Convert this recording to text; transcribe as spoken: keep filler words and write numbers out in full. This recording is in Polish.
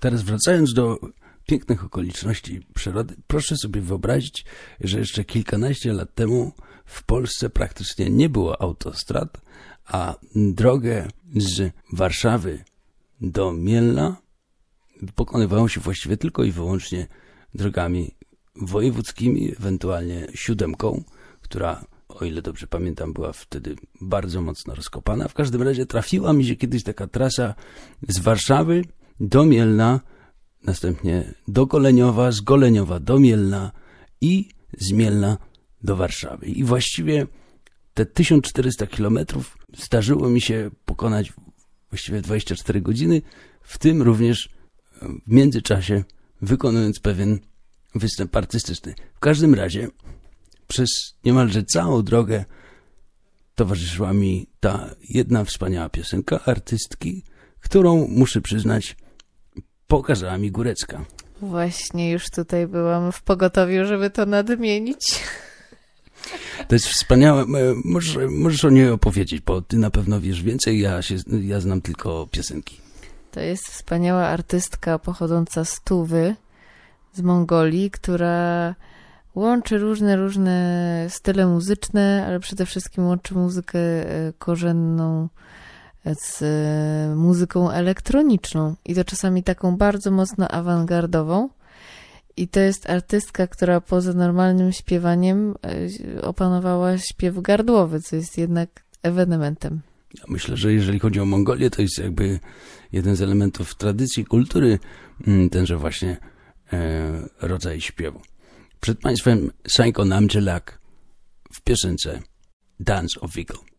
Teraz wracając do pięknych okoliczności przyrody, proszę sobie wyobrazić, że jeszcze kilkanaście lat temu w Polsce praktycznie nie było autostrad, a drogę z Warszawy do Mielna pokonywało się właściwie tylko i wyłącznie drogami wojewódzkimi, ewentualnie siódemką, która, o ile dobrze pamiętam, była wtedy bardzo mocno rozkopana. W każdym razie trafiła mi się kiedyś taka trasa z Warszawy do Mielna, następnie do Goleniowa, z Goleniowa do Mielna i z Mielna do Warszawy. I właściwie te tysiąc czterysta kilometrów zdarzyło mi się pokonać właściwie dwadzieścia cztery godziny, w tym również w międzyczasie wykonując pewien występ artystyczny. W każdym razie przez niemalże całą drogę towarzyszyła mi ta jedna wspaniała piosenka artystki, którą, muszę przyznać, pokazała mi Górecka. Właśnie już tutaj byłam w pogotowiu, żeby to nadmienić. To jest wspaniałe. Możesz, możesz o niej opowiedzieć, bo ty na pewno wiesz więcej, ja, się, ja znam tylko piosenki. To jest wspaniała artystka pochodząca z Tuwy, z Mongolii, która łączy różne, różne style muzyczne, ale przede wszystkim łączy muzykę korzenną z muzyką elektroniczną i to czasami taką bardzo mocno awangardową. I to jest artystka, która poza normalnym śpiewaniem opanowała śpiew gardłowy, co jest jednak ewenementem. Ja myślę, że jeżeli chodzi o Mongolię, to jest jakby jeden z elementów tradycji, kultury, tenże właśnie e, rodzaj śpiewu. Przed Państwem Sajko Namdżelak w piosence Dance of Eagle.